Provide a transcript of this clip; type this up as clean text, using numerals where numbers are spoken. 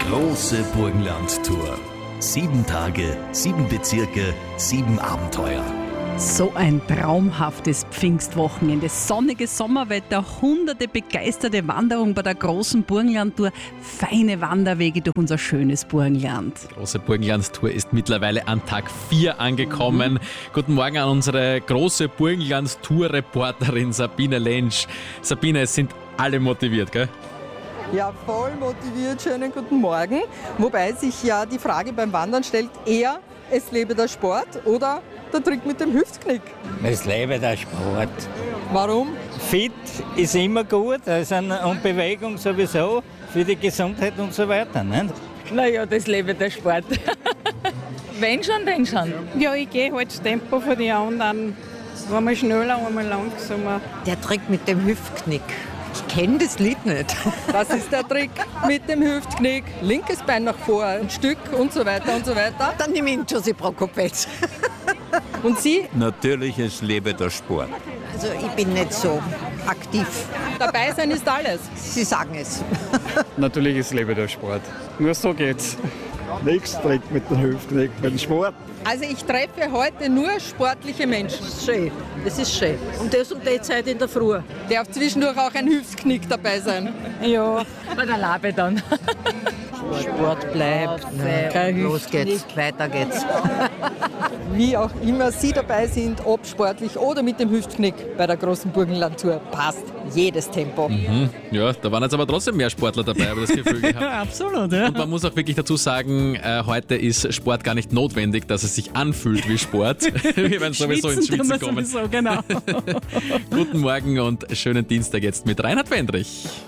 große Burgenland-Tour. 7 Tage, 7 Bezirke, 7 Abenteuer. So ein traumhaftes Pfingstwochenende, sonniges Sommerwetter, hunderte begeisterte Wanderungen bei der großen Burgenlandtour, feine Wanderwege durch unser schönes Burgenland. Die große Burgenland-Tour ist mittlerweile an Tag 4 angekommen. Guten Morgen an unsere große Burgenland-Tour-Reporterin Sabine Lentsch. Sabine, es sind alle motiviert, gell? Ja, voll motiviert, schönen guten Morgen. Wobei sich ja die Frage beim Wandern stellt, eher es lebe der Sport oder der Trick mit dem Hüftknick. Es lebe der Sport. Warum? Fit ist immer gut, und Bewegung sowieso für die Gesundheit und so weiter. Nicht? Naja, das lebe der Sport. Wenn schon, denn schon. Ja, ich gehe halt das Tempo von den anderen. Einmal schneller, einmal langsamer. Der Trick mit dem Hüftknick. Ich kenne das Lied nicht. Das ist der Trick mit dem Hüftknick. Linkes Bein nach vor, ein Stück und so weiter und so weiter. Dann nehme ich Josie Prokopetz. Und Sie? Natürlich, es lebe der Sport. Also ich bin nicht so aktiv. Dabei sein ist alles. Sie sagen es. Natürlich, es lebe der Sport. Nur so geht's. Nichts Trick mit dem Hüftknick, mit dem Sport. Also ich treffe heute nur sportliche Menschen. Schön, das ist schön. Und das um die Zeit in der Früh. Darf zwischendurch auch ein Hüftknick dabei sein? Ja, bei der Labe dann. Sport bleibt, los geht's, weiter geht's. Wie auch immer Sie dabei sind, ob sportlich oder mit dem Hüftknick bei der großen Burgenlandtour, passt jedes Tempo. Ja, da waren jetzt aber trotzdem mehr Sportler dabei, habe ich das Gefühl gehabt. Absolut, ja. Und man muss auch wirklich dazu sagen, heute ist Sport gar nicht notwendig, dass es sich anfühlt wie Sport. Wir werden sowieso ins Schwitzen kommen. Sowieso, genau. Guten Morgen und schönen Dienstag jetzt mit Reinhard Wendrich.